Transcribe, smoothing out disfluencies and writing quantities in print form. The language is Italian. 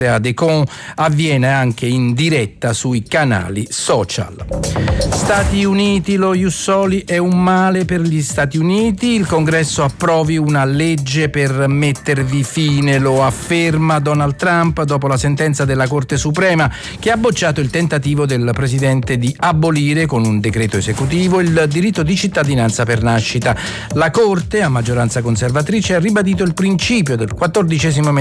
Decon avviene anche in diretta sui canali social. Stati Uniti, lo Ius Soli è un male per gli Stati Uniti. Il Congresso approvi una legge per mettervi fine, lo afferma Donald Trump dopo la sentenza della Corte Suprema che ha bocciato il tentativo del presidente di abolire con un decreto esecutivo il diritto di cittadinanza per nascita. La Corte, a maggioranza conservatrice, ha ribadito il principio del 14°